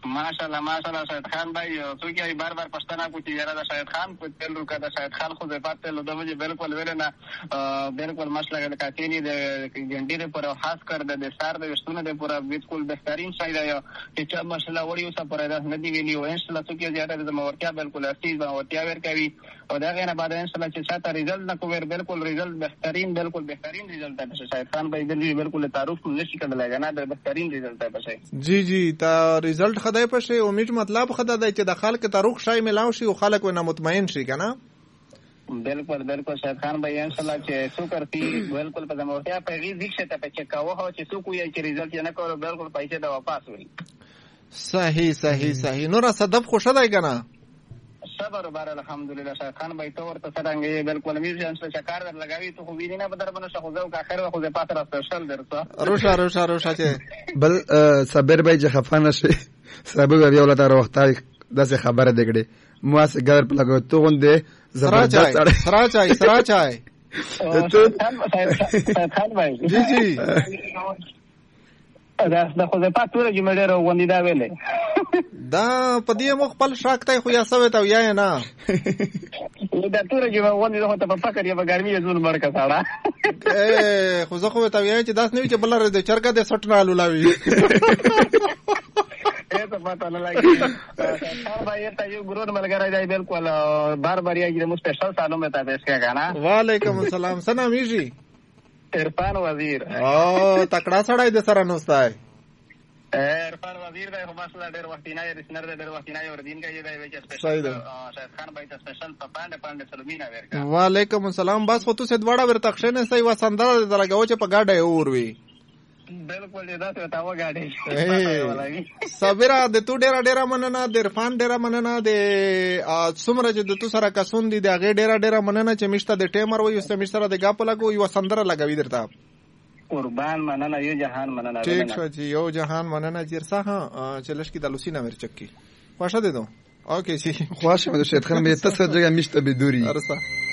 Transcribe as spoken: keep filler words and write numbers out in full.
ماشاءالله ماشاءالله شاهد خان بھائی تو کیا بار بار پښتنه کو چې یاره د شاهد خان په تل روکا د شاهد خان خو د پاتې له دغه بالکل ورنه بالکل مسله د کاتینی د ګنډې پر خاص کر د سار د وشتونه د پورا بالکل بهترین شای دی چې چې مسله وړي اوسه پر د ندی ویلی او ان شاء الله تو کیا زیاده د مورتیا بالکل اصلي مورتیا ور کوي او دا غنه بعد ان شاء الله چې ساته ریزلټ نکو ور بالکل ریزلټ بهترین بالکل بهترین ریزلټ ده شاهد خان بھائی د بالکل تعارف نشي کړل غنا د بهترین ریزلټ ده پښه جی جی تا ریزلټ خدای پښه امید مطلب خدای دی چې د خلک تاروخ شای ملاو شي او خلک ونه مطمئن شي کنه بالکل بالکل شاهد خان بھائی ان شاء الله چې څو کرتی بالکل په زمورتیا په غي ذکر ته په چکاوه او چې څو کوی چې ریزلټ نه کول بالکل پیسې د واپس وي صحیح صحیح صحیح نور صدف خوشا دی کنه صبر بار الحمدلله شاهد خان بھائی تو ورته څنګه بالکل میوزیان څخه چکار در لګاوي ته خو ویني نه بدر بنه شخو زو کا خیر خو د پاتره سپیشل درته روشا روشا روشا چې بل صبر بھائی چې خفانه شي صبر بیا ولته وروخته داسې خبره دګړي مواسه ګر په لګو ته غونډه زبردست سرا چای سرا چای شاهد خان بھائی جی جی دا د خو د پاتوره چې مډه روندې دا ویلې دا پدې مخ خپل شاکته خو یا سوي ته یا نه دا توره چې روندې دا ته په فکر یې په ګرمي زول مرکه ساړه اے خو زه خو ته یا چې داس نه وي چې بلره د چرګه د سټنا لولاوي ته پته نه لګي خان بھائی ته یو ګرون ملګری دی بالکل بار بار یې مو سپیشل سالو مې ته پیش کړه کنه وعلیکم السلام سلام میجی عرفان وزیر او تکړه سړی د سره نوستای عرفان وزیر دا خو مسله ډېر وخت نه رسنر ډېر وخت نه ور دین کې دی چې سپیشل شاهد خان بھائی ته سپیشل په پاند پاند سلمینا ورکا وعلیکم السلام بس خو تو سید وړه ور تخښنه سي و سندره درګو چې په گاډه اور وی بالکل دا ته تا و گاډه صبره د تو ډېر ډېر مننه د عرفان ډېر مننه د څومره چې د تو سره کسون دي د غې ډېر ډېر مننه چې مشته د ټیمر وي او مشته د غاپ لګو یو سندره لګوي درته قربان مننه یو جهان مننه ٹھیک شو جی یو جهان مننه چیرسا ها چلش کی دلوسی نامر چکی خوشا دے دو اوکے جی خوش مده شاهد خان بھائی تاسو ځای مشته به دوری ارسا